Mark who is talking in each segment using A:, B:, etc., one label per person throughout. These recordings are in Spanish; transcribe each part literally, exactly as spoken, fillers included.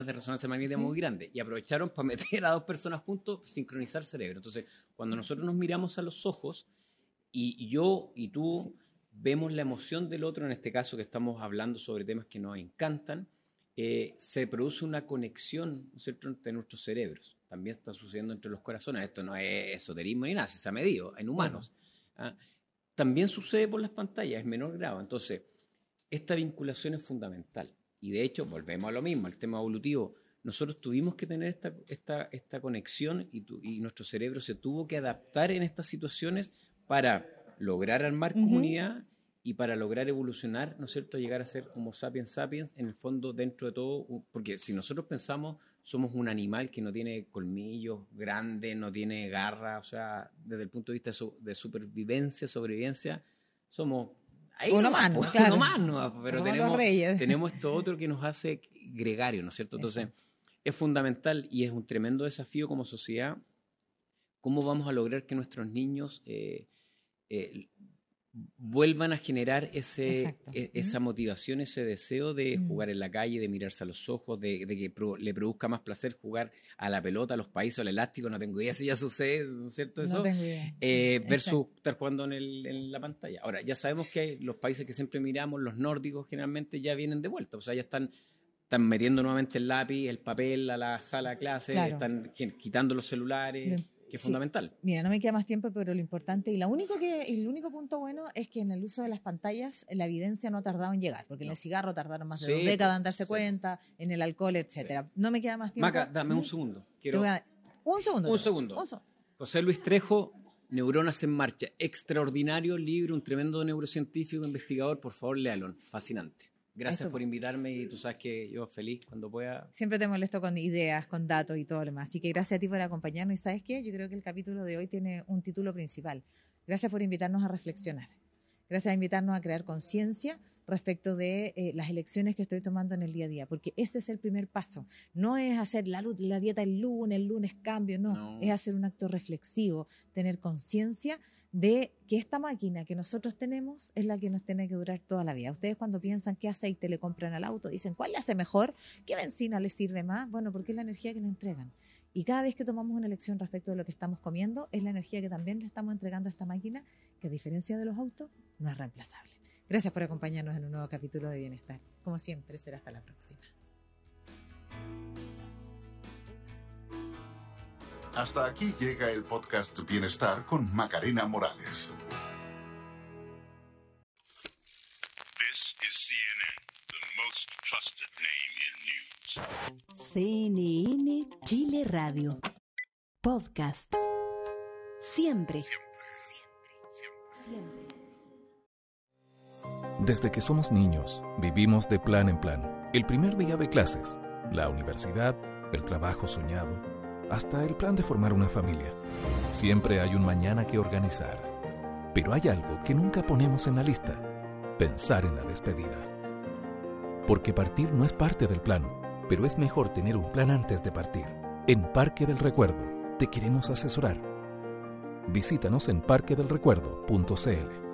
A: de resonancia magnética sí. muy grandes, y aprovecharon para meter a dos personas juntos, sincronizar cerebro. Entonces, cuando nosotros nos miramos a los ojos, y, y yo y tú sí. vemos la emoción del otro, en este caso que estamos hablando sobre temas que nos encantan, eh, se produce una conexión, ¿no es cierto?, entre nuestros cerebros. También está sucediendo entre los corazones. Esto no es esoterismo ni nada, se ha medido en humanos. Bueno. ¿Ah? También sucede por las pantallas, en menor grado. Entonces, esta vinculación es fundamental. Y de hecho, volvemos a lo mismo, al tema evolutivo. Nosotros tuvimos que tener esta, esta, esta conexión y, tu, y nuestro cerebro se tuvo que adaptar en estas situaciones para lograr armar uh-huh. comunidad y para lograr evolucionar, ¿no es cierto?, llegar a ser Homo sapiens sapiens, en el fondo, dentro de todo. Porque si nosotros pensamos, somos un animal que no tiene colmillos grandes, no tiene garra, o sea, desde el punto de vista de, su, de supervivencia, sobrevivencia, somos... Ahí
B: uno
A: nomás,
B: más,
A: pues,
B: claro.
A: uno más, no, pero
B: somos
A: tenemos, tenemos esto otro que nos hace gregario, ¿no es cierto? Entonces, Eso. es fundamental y es un tremendo desafío como sociedad, cómo vamos a lograr que nuestros niños eh, eh, vuelvan a generar ese, e, esa uh-huh. motivación, ese deseo de uh-huh. jugar en la calle, de mirarse a los ojos, de, de que pro, le produzca más placer jugar a la pelota, a los países, al elástico. No tengo idea si ya sucede, ¿no es cierto? Eso,
B: no tengo idea.
A: Eh, versus estar jugando en, el, en la pantalla. Ahora, ya sabemos que los países que siempre miramos, los nórdicos, generalmente ya vienen de vuelta. O sea, ya están, están metiendo nuevamente el lápiz, el papel a la sala de clase, claro. están quitando los celulares. Bien. Que es sí. fundamental.
B: Mira, no me queda más tiempo, pero lo importante y lo único que el único punto bueno es que en el uso de las pantallas la evidencia no ha tardado en llegar, porque no. en el cigarro tardaron más de sí, dos décadas en darse sí. cuenta, en el alcohol, etcétera. Sí. No me queda más tiempo.
A: Maca, dame un segundo. Quiero...
B: A... Un segundo.
A: Un segundo. Un so... José Luis Trejo, Neuronas en Marcha. Extraordinario libro, un tremendo neurocientífico, investigador. Por favor, léalo. Fascinante. Gracias Esto. por invitarme y tú sabes que yo feliz cuando pueda.
B: Siempre te molesto con ideas, con datos y todo lo demás. Así que gracias a ti por acompañarnos. Y ¿sabes qué? Yo creo que el capítulo de hoy tiene un título principal. Gracias por invitarnos a reflexionar. Gracias a invitarnos a crear conciencia respecto de eh, las elecciones que estoy tomando en el día a día. Porque ese es el primer paso. No es hacer la, la dieta el lunes, el lunes cambio, no. no. Es hacer un acto reflexivo, tener conciencia de que esta máquina que nosotros tenemos es la que nos tiene que durar toda la vida. Ustedes cuando piensan qué aceite le compran al auto, dicen ¿cuál le hace mejor? ¿Qué benzina le sirve más? Bueno, porque es la energía que nos entregan. Y cada vez que tomamos una elección respecto de lo que estamos comiendo, es la energía que también le estamos entregando a esta máquina, que a diferencia de los autos, no es reemplazable. Gracias por acompañarnos en un nuevo capítulo de Bienestar. Como siempre, será hasta la próxima.
C: Hasta aquí llega el podcast Bienestar con Macarena Morales.
D: This is C N N, the most trusted name in news.
E: C N N Chile Radio. Podcast. Siempre. Siempre. Siempre. Siempre.
F: Desde que somos niños, vivimos de plan en plan. El primer día de clases, la universidad, el trabajo soñado, hasta el plan de formar una familia. Siempre hay un mañana que organizar. Pero hay algo que nunca ponemos en la lista: pensar en la despedida. Porque partir no es parte del plan, pero es mejor tener un plan antes de partir. En Parque del Recuerdo te queremos asesorar. Visítanos en parque del recuerdo punto c l.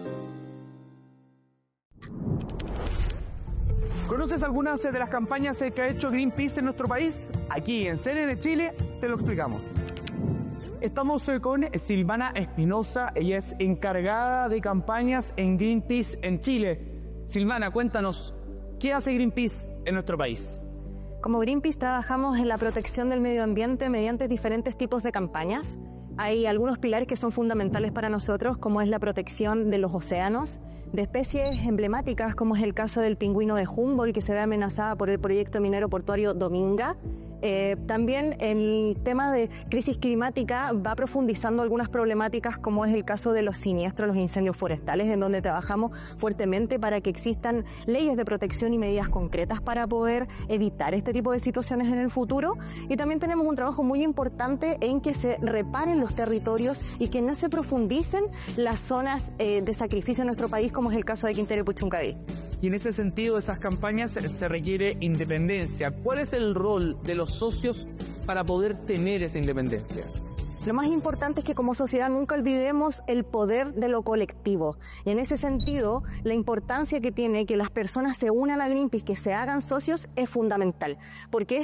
G: ¿Conoces algunas de las campañas que ha hecho Greenpeace en nuestro país? Aquí en C N N Chile te lo explicamos. Estamos con Silvana Espinosa, ella es encargada de campañas en Greenpeace en Chile. Silvana, cuéntanos, ¿qué hace Greenpeace en nuestro país?
H: Como Greenpeace trabajamos en la protección del medio ambiente mediante diferentes tipos de campañas. Hay algunos pilares que son fundamentales para nosotros, como es la protección de los océanos, de especies emblemáticas, como es el caso del pingüino de Humboldt, que se ve amenazada por el proyecto minero portuario Dominga. Eh, también el tema de crisis climática va profundizando algunas problemáticas, como es el caso de los siniestros, los incendios forestales, en donde trabajamos fuertemente para que existan leyes de protección y medidas concretas para poder evitar este tipo de situaciones en el futuro. Y también tenemos un trabajo muy importante en que se reparen los territorios y que no se profundicen las zonas eh, de sacrificio en nuestro país, como es el caso de Quintero y Puchuncaví.
G: Y en ese sentido, de esas campañas se requiere independencia. ¿Cuál es el rol de los socios para poder tener esa independencia?
H: Lo más importante es que como sociedad nunca olvidemos el poder de lo colectivo. Y en ese sentido, la importancia que tiene que las personas se unan a Greenpeace, que se hagan socios, es fundamental. Porque